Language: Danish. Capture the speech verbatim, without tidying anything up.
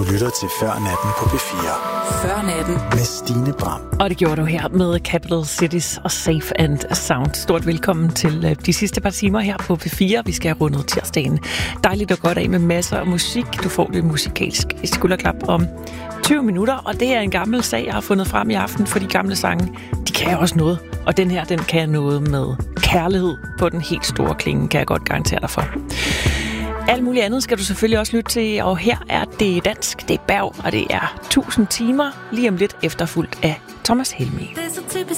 lytter til Før Natten på P fire. Før Natten. Med Stine Bram. Og det gjorde du her med Capital Cities og Safe and Sound. Stort velkommen til de sidste par timer her på P fire. Vi skal have rundet tirsdagen. Dejligt og godt af med masser af musik. Du får det musikalsk i skulderklap om tyve minutter. Og det er en gammel sag, jeg har fundet frem i aften, for de gamle sange, de kan også noget. Og den her, den kan noget med kærlighed på den helt store klinge, kan jeg godt garantere dig for. Alt muligt andet skal du selvfølgelig også lytte til, og her er det dansk, det er Berg, og det er tusind timer, lige om lidt efterfulgt af Thomas Helmig. Det er så typisk